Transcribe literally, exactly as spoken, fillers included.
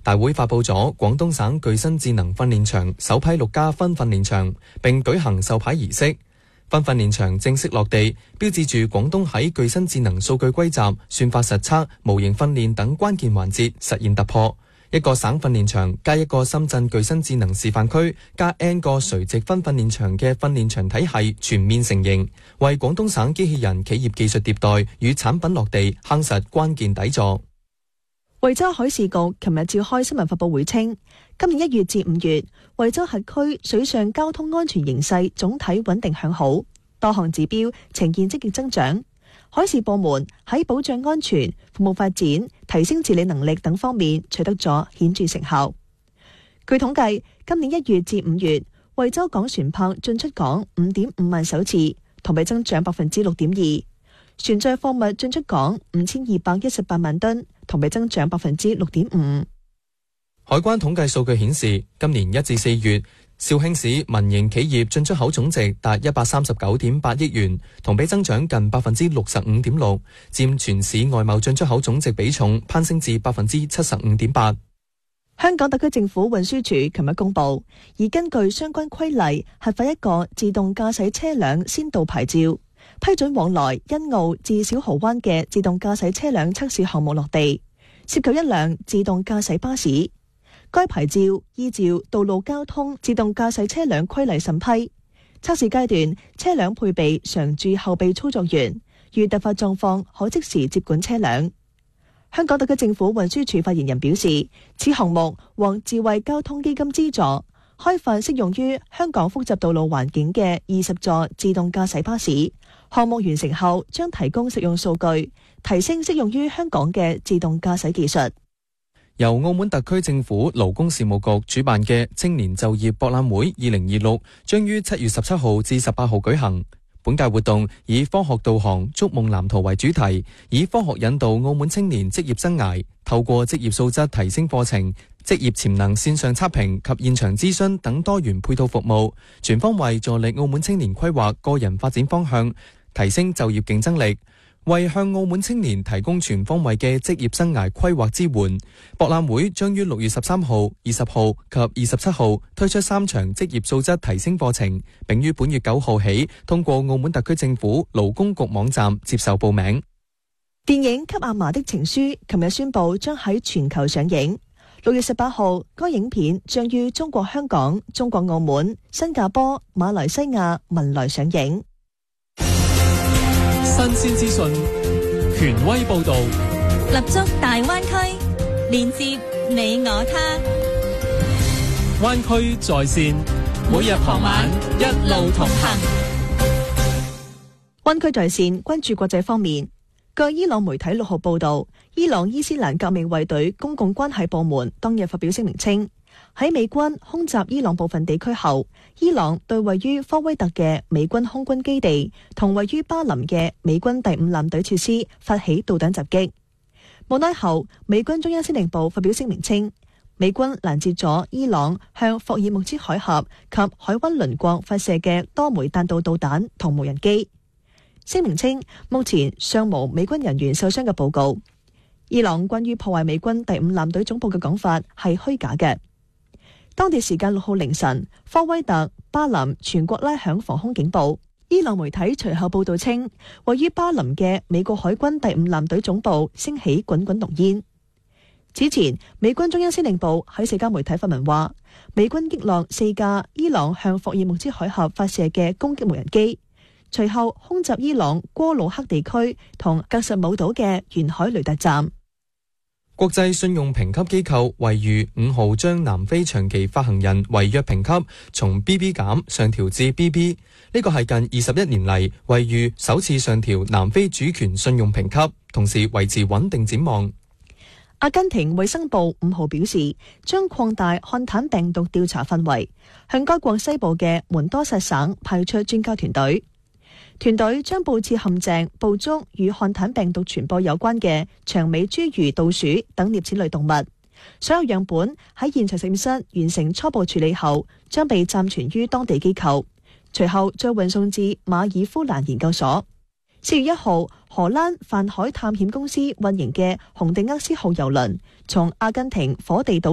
大會發佈咗廣東省具身智能訓練場首批六家分訓練場，並舉行授牌儀式。分訓練場正式落地，標誌住廣東喺具身智能數據歸集、算法實測、模型訓練等關鍵環節實現突破。一個省訓練場加一個深圳具身智能示範區加 N 個垂直分訓練場嘅訓練場體系全面成型，為廣東省機器人企業技術迭代與產品落地夯實關鍵底座。 惠州海事局琴日召開新聞發佈會稱，今年一月至五月，惠州轄區水上交通安全形勢總體穩定向好，多項指標呈現積極增長。海事部門喺保障安全、服務發展、提升治理能力等方面取得咗顯著成效。據統計，今年一月至五月，惠州港船舶進出港五點五萬艘次，同比增長百分之六點二。船載貨物進出港五千二百一十八萬噸，同比增長百分之六點五。 海關統計數據顯示，今年一至四月，肇慶市民營企業進出口總值達一百三十九點八億元，同比增長近百分之六十五點六，佔全市外貿進出口總值比重攀升至百分之七十五點八。 香港特區政府運輸署琴日公布，已根據相關規例核發一個自動駕駛車輛先導牌照，批准往來欣澳至小蠔灣嘅自動駕駛車輛測試項目落地，涉及一輛自動駕駛巴士。該牌照依照《道路交通自動駕駛車輛規例》審批。測試階段，車輛配備常駐後備操作員，遇突發狀況可即時接管車輛。香港特區政府運輸署發言人表示，此項目獲智慧交通基金資助，開發適用於香港複雜道路環境嘅二十座自動駕駛巴士。項目完成後，將提供實用數據，提升適用於香港嘅自動駕駛技術。 由澳門特區政府勞工事務局主辦嘅青年就業博覽會二零二六將於七月十七號至十八號舉行。本屆活動以科學導航、築夢藍圖為主題，以科學引導澳門青年職業生涯，透過職業素質提升課程、職業潛能線上測評及現場諮詢等多元配套服務，全方位助力澳門青年規劃個人發展方向，提升就業競爭力。為向澳門青年提供全方位嘅職業生涯規劃支援，博覽會將於六月十三號、二十號及二十七號推出三場職業素質提升課程，並於本月九號起通過澳門特區政府勞工局網站接受報名。 電影《給阿嫲的情書》琴日宣布將喺全球上映，六月十八號，該影片將於中國香港、中國澳門、新加坡、馬來西亞、文萊上映。 新鮮資訊，權威報道， 立足大灣區，連接你我他。 灣區在線，每日傍晚一路同行。 灣區在線關注國際方面。據伊朗媒體六號報道，伊朗伊斯蘭革命衛隊公共關係部門當日發表聲明稱，喺美軍空襲伊朗部分地區後，伊朗對位於科威特嘅美軍空軍基地同位於巴林嘅美軍第五艦隊設施發起導彈襲擊。無奈後，美軍中央司令部發表聲明稱，美軍攔截咗伊朗向霍爾木茲海峽及海灣鄰國發射嘅多枚彈道導彈同無人機。聲明稱，目前尚無美軍人員受傷嘅報告。伊朗關於破壞美軍第五艦隊總部嘅講法係虛假嘅。當地時間六號凌晨，科威特、巴林全國拉響防空警報。伊朗媒體隨後報道稱，位於巴林嘅美國海軍第五艦隊總部升起滾滾濃煙。此前，美軍中央司令部喺社交媒體發文話，美軍擊落四架伊朗向霍爾木茲海峽發射嘅攻擊無人機，隨後空襲伊朗戈魯克地區同格什姆島嘅沿海雷達站。 國際信用評級機構惠譽五號將南非長期發行人違約評級從 B B 減上調至 B B， 呢個係近二十一年嚟惠譽首次上調南非主權信用評級，同時維持穩定展望。 阿根廷衛生部五號表示，將擴大漢坦病毒調查範圍，向該國西部嘅門多薩省派出專家團隊。團隊將布設陷阱，捕捉與漢坦病毒傳播有關嘅長尾侏儒、杜鼠等齧齒類動物。所有樣本喺現場實驗室完成初步處理後，將被暫存於當地機構，隨後再運送至馬爾夫蘭研究所。四月一號，荷蘭泛海探險公司運營嘅紅迪厄斯號郵輪從阿根廷火地島